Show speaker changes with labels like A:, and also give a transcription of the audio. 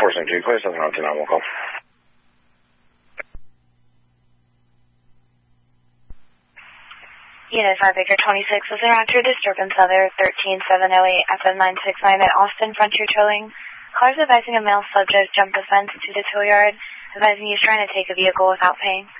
A: 472, clear 729, we'll call.
B: Unit 5 Baker 26 is around your disturbance other 13708 FM 969 at Austin Frontier Towing. Cars advising a male subject jumped the fence to the tow yard, advising he's trying to take a vehicle without paying.